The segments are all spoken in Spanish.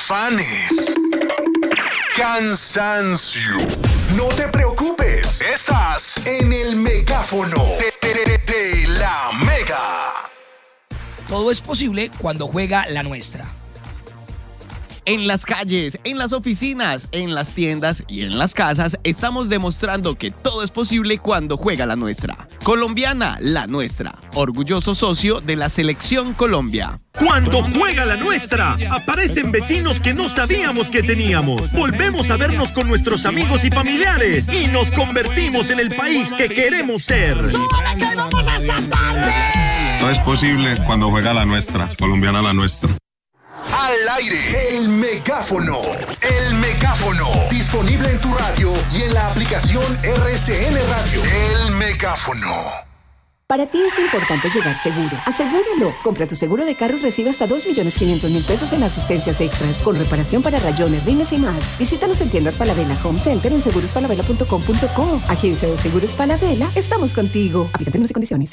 afanes, cansancio. No te preocupes, estás en el megáfono de la Mega. Todo es posible cuando juega la nuestra. En las calles, en las oficinas, en las tiendas y en las casas estamos demostrando que todo es posible cuando juega la nuestra. Colombiana, la nuestra. Orgulloso socio de la Selección Colombia. Cuando juega la nuestra, aparecen vecinos que no sabíamos que teníamos. Volvemos a vernos con nuestros amigos y familiares y nos convertimos en el país que queremos ser. ¡Súbale que vamos hasta tarde! Todo es posible cuando juega la nuestra. Colombiana, la nuestra. Al aire, el megáfono. El megáfono. Disponible en tu radio y en la aplicación RCN Radio. El megáfono. Para ti es importante llegar seguro. Asegúralo. Compra tu seguro de carro y recibe hasta 2.500.000 pesos en asistencias extras, con reparación para rayones, rines y más. Visítanos en tiendas Falabella Home Center en segurosfalabella.com.co. Agencia de Seguros Falabella, estamos contigo. Aplica términos y condiciones.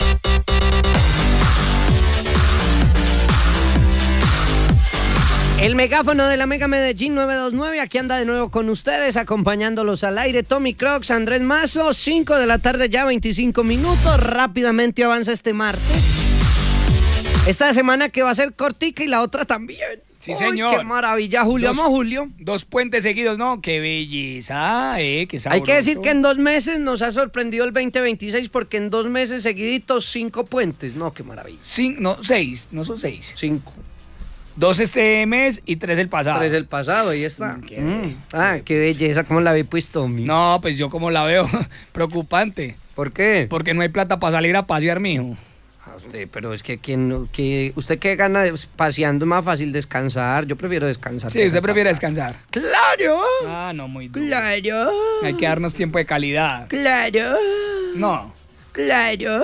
El megáfono de la Mega Medellín 929, aquí anda de nuevo con ustedes, acompañándolos al aire, Tommy Crocs, Andrés Mazo, 5 de la tarde ya, 25 minutos, rápidamente avanza este martes. Esta semana que va a ser cortica y la otra también. Sí, señor. ¡Qué maravilla, Julio! Vamos, Julio. 2 puentes seguidos, ¿no? ¡Qué belleza! ¡Qué sabroso! Hay que decir que en 2 meses nos ha sorprendido el 2026 porque en 2 meses seguiditos 5 puentes. No, qué maravilla. 6, no son 6. 5. 2 este mes y 3 el pasado. 3 el pasado, ahí está. Qué belleza, ¿cómo la ve pues, Tommy? No, pues yo como la veo, preocupante. ¿Por qué? Porque no hay plata para salir a pasear, mijo. Pero es que usted que gana paseando es más fácil descansar. Yo prefiero descansar. Sí, usted prefiere descansar. ¡Claro! Ah, no, muy duro. ¡Claro! Hay que darnos tiempo de calidad. ¡Claro! No. ¡Claro!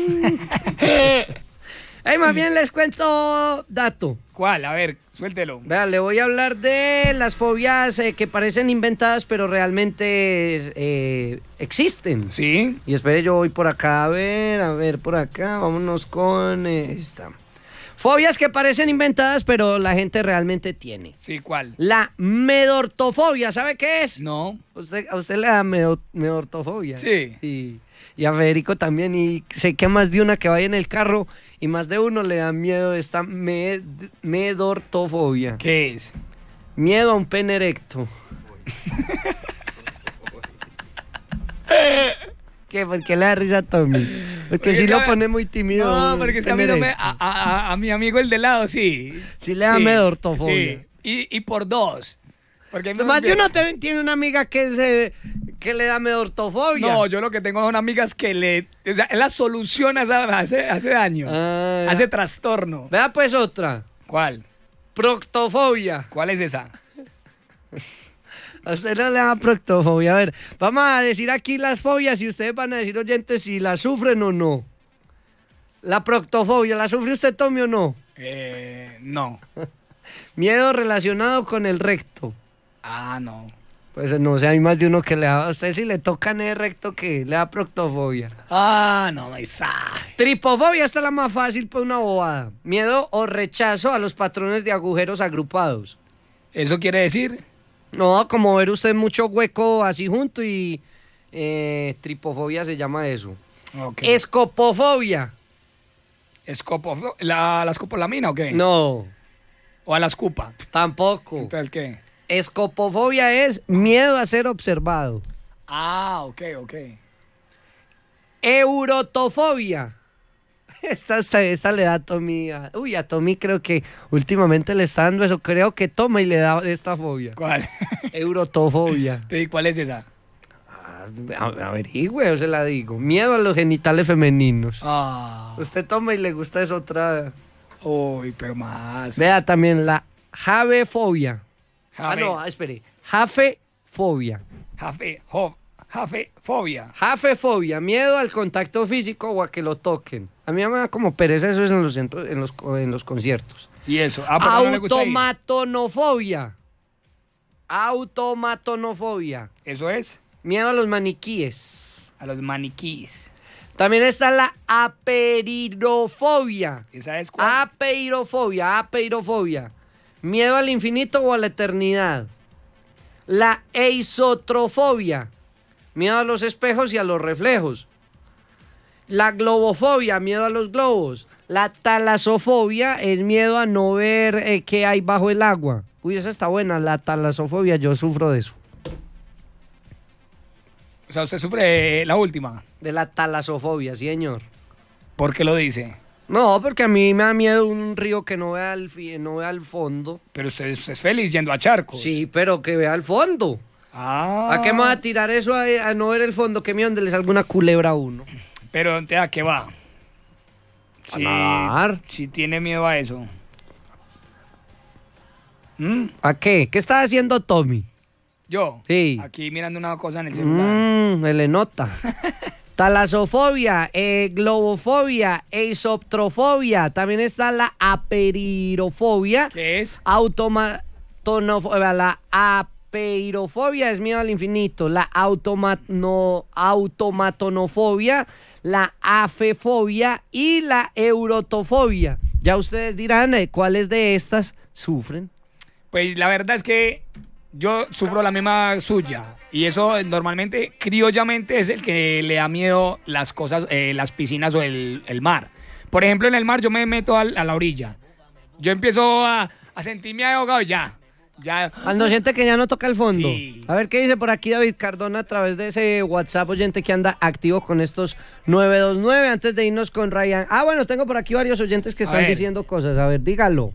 Más bien les cuento dato. ¿Cuál? A ver, suéltelo. Vea, le voy a hablar de las fobias que parecen inventadas, pero realmente existen. Sí. Y espere, yo voy por acá, a ver, por acá, vámonos con esta. Fobias que parecen inventadas, pero la gente realmente tiene. Sí, ¿cuál? La medortofobia, ¿sabe qué es? No. A usted le da medortofobia. Sí. Y a Federico también, y sé que más de una que vaya en el carro y más de uno le da miedo esta medortofobia. ¿Qué es? Miedo a un pene erecto. ¿Qué? ¿Por qué le da risa a Tommy? Porque si lo pone muy tímido. No, porque es que a mí no me... A mi amigo el de lado, sí. Sí le da medortofobia. Sí. Y por 2. Porque más de uno tiene una amiga que le da medortofobia. No, yo lo que tengo son amigas que o sea, es la solución hace daño. Hace trastorno. Vea pues otra. ¿Cuál? Proctofobia. ¿Cuál es esa? A usted no le da proctofobia. A ver, vamos a decir aquí las fobias y ustedes van a decir, oyentes, si la sufren o no. La proctofobia, ¿la sufre usted, Tommy, o no? No. Miedo relacionado con el recto. Ah, no. Pues no sé, hay más de uno que le da. A usted si le toca en el recto que le da proctofobia. Ah, no, me sabe. Tripofobia, esta es la más fácil, pues una bobada. Miedo o rechazo a los patrones de agujeros agrupados. ¿Eso quiere decir? No, como ver usted mucho hueco así junto y tripofobia se llama eso. Okay. Escopofobia. ¿La escopolamina o qué? No. ¿O a la escupa? Tampoco. ¿Entonces qué? Escopofobia es miedo a ser observado. Ah, ok. Eurotofobia. Esta le da a Tommy. Uy, a Tommy creo que últimamente le está dando eso. Creo que toma y le da esta fobia. ¿Cuál? Eurotofobia. ¿Y cuál es esa? Averigüe, o se la digo. Miedo a los genitales femeninos. Ah. Usted toma y le gusta esa otra. Uy, pero más. Vea también la javefobia. No, espere. Jafefobia. Jafefobia. Jafefobia, miedo al contacto físico o a que lo toquen. A mí me da como pereza eso en los conciertos. ¿Y eso? Pero no le gusta ir. Automatonofobia. Automatonofobia. ¿Eso es? Miedo a los maniquíes. A los maniquíes. También está la apeirofobia. ¿Esa es cuál? Apeirofobia. ¿Miedo al infinito o a la eternidad? La eisotrofobia, miedo a los espejos y a los reflejos. La globofobia, miedo a los globos. La talasofobia es miedo a no ver qué hay bajo el agua. Uy, esa está buena, la talasofobia, yo sufro de eso. O sea, usted sufre de la última. De la talasofobia, sí, señor. ¿Por qué lo dice? No, porque a mí me da miedo un río que no vea al fondo. Pero usted es feliz yendo a charcos. Sí, pero que vea el fondo. Ah. ¿A qué me va a tirar eso a no ver el fondo? Que miedo donde le salga una culebra a uno. Pero ¿a qué va? A nadar. Si tiene miedo a eso. ¿A qué? ¿Qué está haciendo Tommy? Yo. Sí. Aquí mirando una cosa en el celular. Me le nota. Talasofobia, globofobia, eisotrofobia. También está la aperirofobia. ¿Qué es? La apeirofobia es miedo al infinito. La automatonofobia, la afefobia y la eurotofobia. Ya ustedes dirán cuáles de estas sufren. Pues la verdad es que yo sufro la misma suya. Y eso normalmente, criollamente, es el que le da miedo las cosas, las piscinas o el mar. Por ejemplo, en el mar yo me meto a la orilla. Yo empiezo a sentirme ahogado ya. Cuando siente que ya no toca el fondo. Sí. A ver qué dice por aquí David Cardona a través de ese WhatsApp oyente que anda activo con estos 929. Antes de irnos con Ryan. Bueno, tengo por aquí varios oyentes que están diciendo cosas. A ver, dígalo.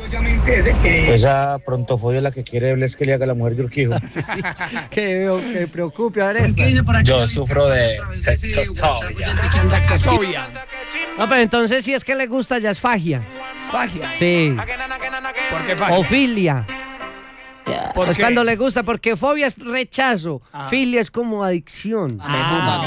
Esa prontofobia es la que quiere Bles que le haga a la mujer de Urquijo. Que preocupe, a ver esta. Yo sufro de sexofobia. Sexofobia. No, pero entonces si es que le gusta ya es fagia. ¿Fagia? Sí. ¿Por qué fagia? O filia. ¿Por Pues qué? cuando le gusta, porque fobia es rechazo, filia es como adicción.